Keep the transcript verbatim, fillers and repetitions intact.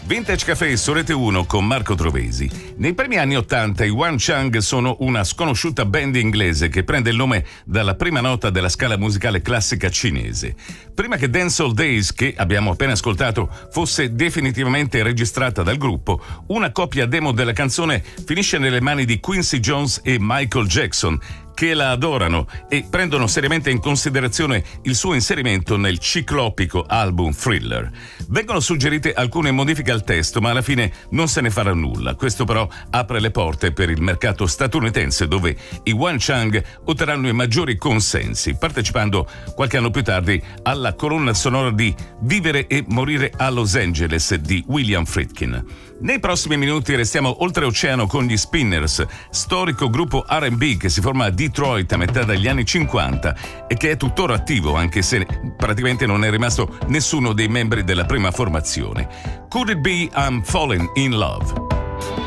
Vintage Café su Rete uno con Marco Trovesi. Nei primi anni ottanta i Wan Chang sono una sconosciuta band inglese che prende il nome dalla prima nota della scala musicale classica cinese. Prima che Dancehall Days, che abbiamo appena ascoltato, fosse definitivamente registrata dal gruppo, una copia demo della canzone finisce nelle mani di Quincy Jones e Michael Jackson, che la adorano e prendono seriamente in considerazione il suo inserimento nel ciclopico album Thriller. Vengono suggerite alcune modifiche al testo, ma alla fine non se ne farà nulla. Questo però apre le porte per il mercato statunitense, dove i Wan Chang otterranno i maggiori consensi, partecipando qualche anno più tardi alla colonna sonora di Vivere e morire a Los Angeles di William Friedkin. Nei prossimi minuti restiamo oltreoceano con gli Spinners, storico gruppo R and B che si forma a Detroit a metà degli anni cinquanta e che è tuttora attivo, anche se praticamente non è rimasto nessuno dei membri della prima formazione. Could It Be I'm Falling in Love?